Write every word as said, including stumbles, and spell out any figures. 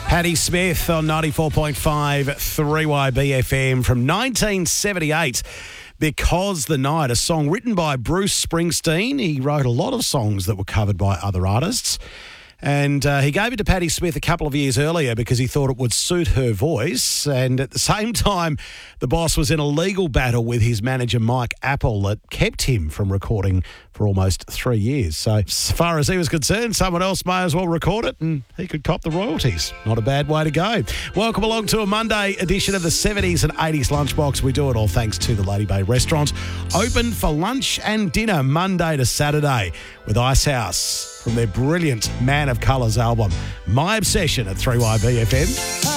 Patti Smith on ninety-four point five three Y B F M from nineteen seventy-eight. Because the Night, a song written by Bruce Springsteen. He wrote a lot of songs that were covered by other artists. And uh, he gave it to Patti Smith a couple of years earlier because he thought it would suit her voice. And at the same time, the boss was in a legal battle with his manager, Mike Apple, that kept him from recording for almost three years. So as far as he was concerned, someone else may as well record it and he could cop the royalties. Not a bad way to go. Welcome along to a Monday edition of the seventies and eighties Lunchbox. We do it all thanks to the Lady Bay Restaurant. Open for lunch and dinner Monday to Saturday with Icehouse from their brilliant Man of Colours album, My Obsession at three Y B F M.